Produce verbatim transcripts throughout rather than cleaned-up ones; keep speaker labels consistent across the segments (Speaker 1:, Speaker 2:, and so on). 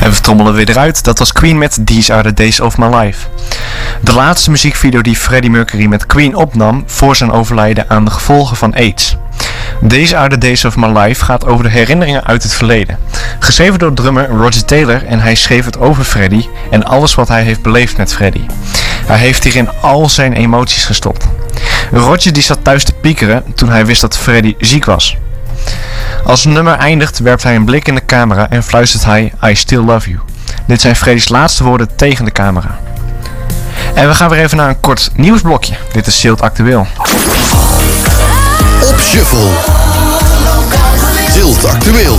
Speaker 1: En we trommelen weer eruit. Dat was Queen met These Are The Days Of My Life. De laatste muziekvideo die Freddie Mercury met Queen opnam voor zijn overlijden aan de gevolgen van AIDS. These Are The Days Of My Life gaat over de herinneringen uit het verleden. Geschreven door drummer Roger Taylor en hij schreef het over Freddie en alles wat hij heeft beleefd met Freddie. Hij heeft hierin al zijn emoties gestopt. Roger die zat thuis te piekeren toen hij wist dat Freddie ziek was. Als het nummer eindigt werpt hij een blik in de camera en fluistert hij I Still Love You. Dit zijn Freddie's laatste woorden tegen de camera. En we gaan weer even naar een kort nieuwsblokje. Dit is Zilt Actueel.
Speaker 2: Op Shuffle. Zilt Actueel.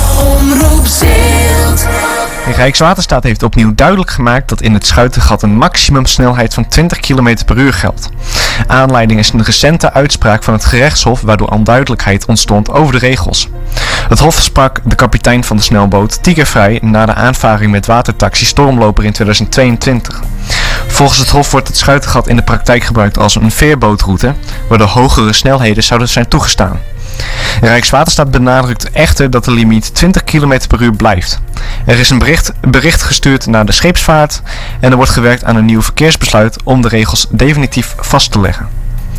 Speaker 3: Omroep Zilt.
Speaker 1: Rijkswaterstaat heeft opnieuw duidelijk gemaakt dat in het Schuitengat een maximumsnelheid van twintig kilometer per uur geldt. Aanleiding is een recente uitspraak van het gerechtshof waardoor onduidelijkheid ontstond over de regels. Het hof sprak de kapitein van de snelboot tien keer vrij na de aanvaring met watertaxi Stormloper in tweeduizend tweeëntwintig. Volgens het hof wordt het Schuitengat in de praktijk gebruikt als een veerbootroute, waardoor hogere snelheden zouden zijn toegestaan. Rijkswaterstaat benadrukt echter dat de limiet twintig kilometer per uur blijft. Er is een bericht, bericht gestuurd naar de scheepsvaart en er wordt gewerkt aan een nieuw verkeersbesluit om de regels definitief vast te leggen.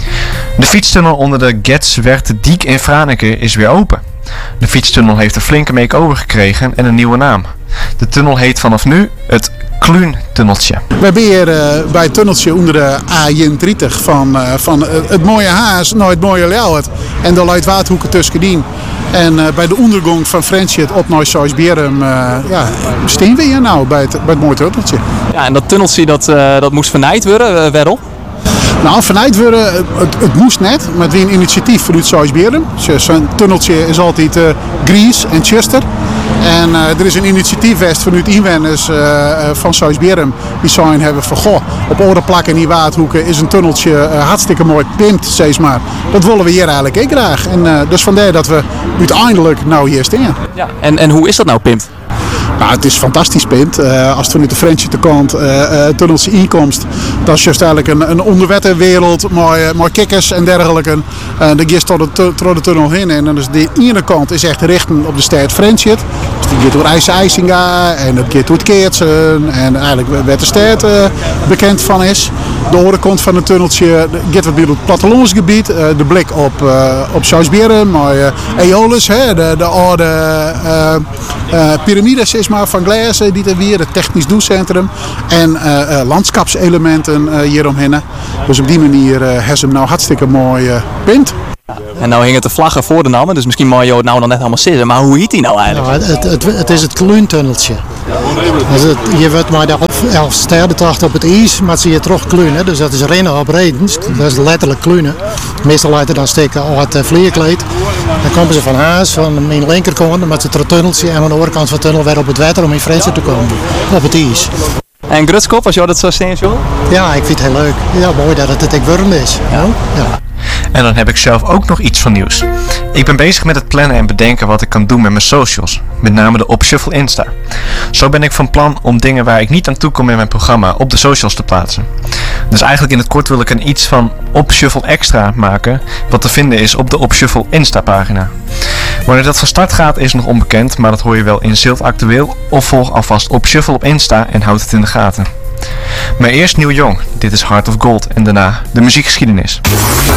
Speaker 1: De fietstunnel onder de Getswerderdiek in Franeker is weer open. De fietstunnel heeft een flinke make-over gekregen en een nieuwe naam. De tunnel heet vanaf nu het Kluuntunneltje.
Speaker 4: We hebben hier uh, bij het tunneltje onder de A eenendertig van, uh, van uh, het mooie Haas naar het mooie Ljouwert en de Leidwaardhoeken tussendoor. En uh, bij de ondergang van Friendship op naar Soisberum uh, ja, staan we hier nou bij het, bij het mooie tunneltje.
Speaker 5: Ja, en dat tunneltje dat, uh, dat moest vernaaid worden, uh, waarom?
Speaker 4: Nou, vanuit worden, het, het moest net, maar het was een initiatief vanuit Soisberum. Zo'n tunneltje is altijd uh, Gries en Chester. En uh, er is een initiatief geweest vanuit inwoners uh, van Soisberum. Die zijn hebben van, goh, op orde plakken in die waardhoeken is een tunneltje uh, hartstikke mooi pimpt, zeg maar. Dat willen we hier eigenlijk ook graag. En uh, dus vandaar dat we uiteindelijk nou hier staan.
Speaker 5: Ja, en, en hoe is dat nou pimpt?
Speaker 4: Nou, het is fantastisch pint. Uh, als het vanuit de Friendship de kant uh, uh, tunnels inkomst, dat is juist eigenlijk een, een onderwetterwereld, mooie, mooie kikkers en dergelijke. Uh, dan gaat door de, door de tunnel heen en dan is de ene kant is echt richten op de stad Friendship. Dus die gaat door IJs-IJsinga en dat gaat door het Keertsen en eigenlijk waar de stad uh, bekend van is. De andere kant van het tunneltje gaat wat meer door het plattelandsgebied. Uh, de blik op, uh, op Soisberum, maar uh, Aeolus, hè, de, de oude uh, uh, piramides is maar van glas, die er weer, het technisch doelcentrum en uh, uh, landschapselementen uh, hieromheen. Dus op die manier uh, hebben ze hem nou hartstikke mooi uh, pint.
Speaker 5: En nou hingen de vlaggen voor de namen, dus misschien mag je het nou nog net allemaal zitten. Maar hoe heet die nou eigenlijk?
Speaker 6: Nou, het, het, het is het Kluuntunneltje. Dus het, je wordt maar de elf sterrentocht op het ijs, maar zie je terug klunen. Dus dat is rennen op redens. Dat is letterlijk klunen. Meestal laten dan steken al het vleerkleed. Dan komen ze van Haas, van mijn linkerkant, met het tunneltje. En aan de andere kant van het tunnel weer op het water om in Friendship te komen. Op het ijs.
Speaker 5: En Grutskop, als jou dat zo steen, Joel?
Speaker 6: Ja, ik vind het heel leuk. Ja, mooi dat het een worm is. Ja. Ja.
Speaker 1: En dan heb ik zelf ook nog iets van nieuws. Ik ben bezig met het plannen en bedenken wat ik kan doen met mijn socials. Met name de Op Shuffle Insta. Zo ben ik van plan om dingen waar ik niet aan toe kom in mijn programma op de socials te plaatsen. Dus eigenlijk in het kort wil ik een iets van Op Shuffle Extra maken. Wat te vinden is op de Op Shuffle Insta pagina. Wanneer dat van start gaat is nog onbekend. Maar dat hoor je wel in Zilt Actueel. Of volg alvast Op Shuffle op Insta en houd het in de gaten. Maar eerst Neil Young. Dit is Heart of Gold en daarna de muziekgeschiedenis.